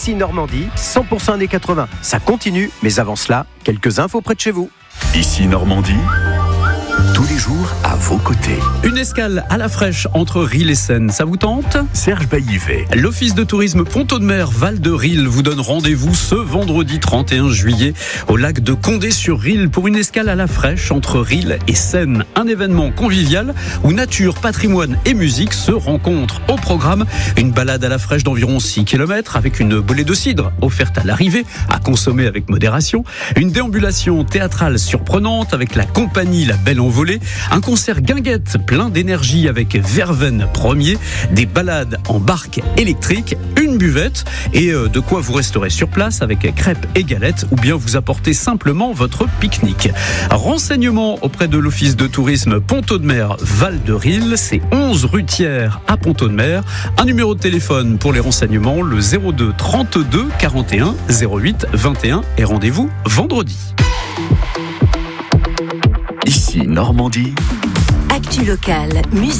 Ici Normandie, 100% années 80. Ça continue, mais avant cela, quelques infos près de chez vous. Ici Normandie, tous les jours à vos côtés. Une escale à la fraîche entre Risle et Seine, ça vous tente ? Serge Baillivet. L'Office de tourisme Pont-Audemer Val de Risle vous donne rendez-vous ce vendredi 31 juillet au lac de Condé-sur-Risle pour une escale à la fraîche entre Risle et Seine. Un événement convivial où nature, patrimoine et musique se rencontrent. Au programme, une balade à la fraîche d'environ 6 km avec une bolée de cidre offerte à l'arrivée, à consommer avec modération. Une déambulation théâtrale surprenante avec la compagnie La Belle Envolée. Un concert guinguette plein d'énergie avec Verveine premier, des balades en barque électrique, une buvette et de quoi vous resterez sur place avec crêpes et galettes ou bien vous apportez simplement votre pique-nique. Renseignements auprès de l'Office de tourisme Pont-Audemer Val de Risle, c'est 11 rue Thiers à Pont-Audemer. Un numéro de téléphone pour les renseignements, le 02 32 41 08 21 et rendez-vous vendredi. Ici Normandie. Actu locale, musique.